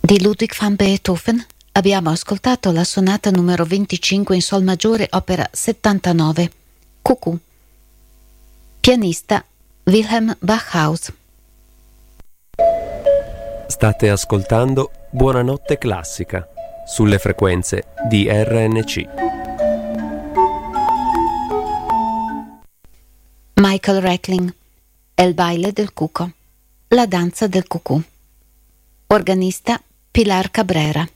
Di Ludwig van Beethoven abbiamo ascoltato la sonata numero 25 in sol maggiore, opera 79, Cucù. Pianista Wilhelm Bachhaus. State ascoltando Buonanotte Classica sulle frequenze di RNC. Michael Reckling, El baile del cuco, la danza del cucù. Organista Pilar Cabrera.